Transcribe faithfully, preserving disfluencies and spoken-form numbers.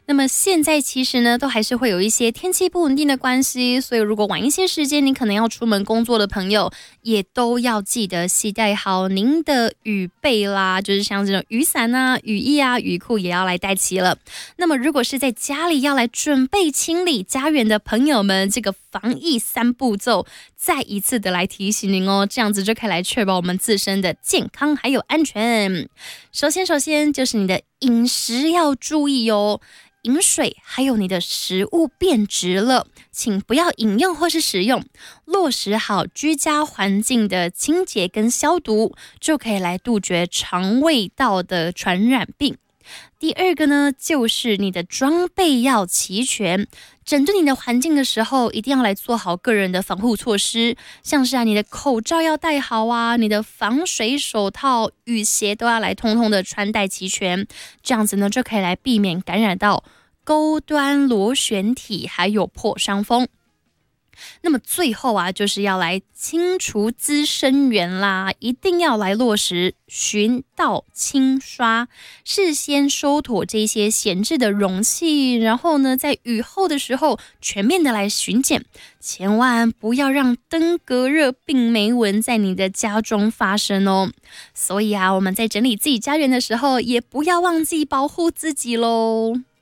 那么现在其实呢，都还是会有一些天气不稳定的关系，所以如果晚一些时间你可能要出门工作的朋友，也都要记得携带好您的雨备啦，就是像这种雨伞啊、雨衣啊、雨裤也要来带齐了。那么如果是在家里要来准备清理家园的朋友们，这个防疫三步骤再一次的来提醒您哦，这样子就可以来确保我们自身的健康还有安全。首先首先就是你的饮食要注意哦，饮水还有你的食物变质了，请不要饮用或是食用，落实好居家环境的清洁跟消毒，就可以来杜绝肠胃道的传染病。第二个呢，就是你的装备要齐全，整顿你的环境的时候，一定要来做好个人的防护措施，像是啊，你的口罩要戴好啊，你的防水手套、雨鞋都要来通通的穿戴齐全，这样子呢，就可以来避免感染到钩端螺旋体还有破伤风。那么最后啊，就是要来清除滋生源啦，一定要来落实巡倒清刷，事先收妥这些闲置的容器，然后呢，在雨后的时候全面的来巡检，千万不要让登革热病媒蚊在你的家中发生哦。所以啊，我们在整理自己家园的时候，也不要忘记保护自己咯。